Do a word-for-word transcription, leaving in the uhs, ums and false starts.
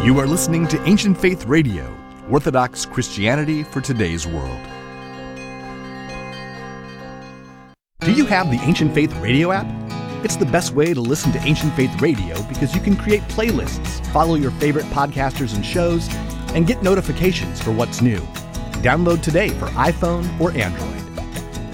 You are listening to Ancient Faith Radio, Orthodox Christianity for today's world. Do you have the Ancient Faith Radio app? It's the best way to listen to Ancient Faith Radio because you can create playlists, follow your favorite podcasters and shows, and get notifications for what's new. Download today for iPhone or Android.